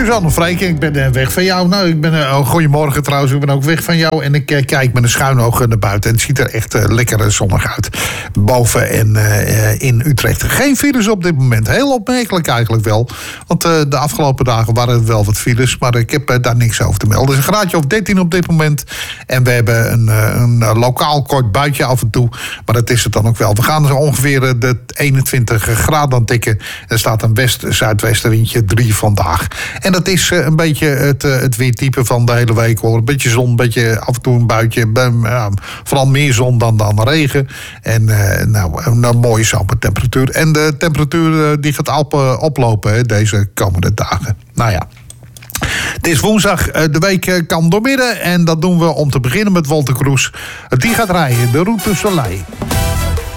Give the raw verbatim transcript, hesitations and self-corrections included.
Suzanne Vreken, ik ben uh, weg van jou. Nou, ik ben, uh, goedemorgen trouwens, ik ben ook weg van jou. En ik uh, kijk met een schuin oog naar buiten. En het ziet er echt uh, lekker zonnig uit. Boven en uh, in Utrecht. Geen files op dit moment. Heel opmerkelijk eigenlijk wel. Want uh, de afgelopen dagen waren er wel wat files. Maar ik heb uh, daar niks over te melden. Het is een graadje of dertien op dit moment. En we hebben een, uh, een uh, lokaal kort buitje af en toe. Maar dat is het dan ook wel. We gaan zo ongeveer uh, de eenentwintig graden aan tikken. Er staat een west-zuidwestenwindje drie vandaag. En dat is uh, een beetje het, uh, het weertype van de hele week hoor. Een beetje zon, een beetje af en toe een buitje. Uh, vooral meer zon dan, dan regen. En uh, nou, een, een mooie zomertemperatuur. En de temperatuur uh, die gaat op, uh, oplopen hè, deze komende dagen. Nou ja. Het is woensdag, de week kan doormidden. En dat doen we om te beginnen met Wolter Kroes. Die gaat rijden, de Route du Soleil.